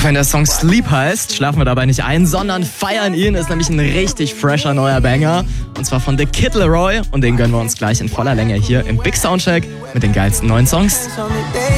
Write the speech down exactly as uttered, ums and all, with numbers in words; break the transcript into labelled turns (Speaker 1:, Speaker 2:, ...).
Speaker 1: wenn der Song Sleep heißt, schlafen wir dabei nicht ein, sondern feiern ihn. Ist nämlich ein richtig fresher neuer Banger. Und zwar von The Kid Laroi. Und den gönnen wir uns gleich in voller Länge hier im Big Soundcheck mit den geilsten neuen Songs.